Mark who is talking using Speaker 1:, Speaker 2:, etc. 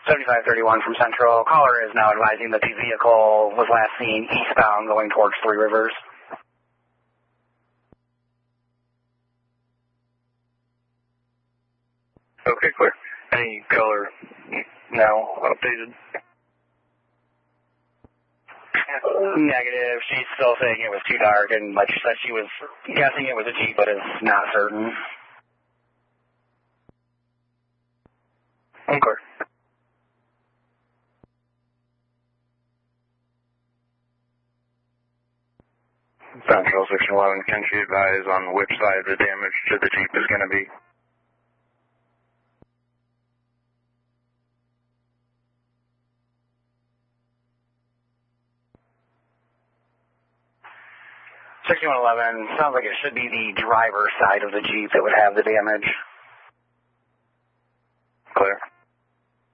Speaker 1: 7531 from Central. Caller is now advising that the vehicle was last seen eastbound going towards Three Rivers.
Speaker 2: Okay, clear. Any color now updated?
Speaker 1: Negative. She's still saying it was too dark, and like she said, she was guessing it was a Jeep, but is not certain.
Speaker 2: Okay. Central 611, can she advise on which side the damage to the Jeep is going to be?
Speaker 1: Sounds like it should be the driver's side of the Jeep that would have the damage.
Speaker 2: Clear.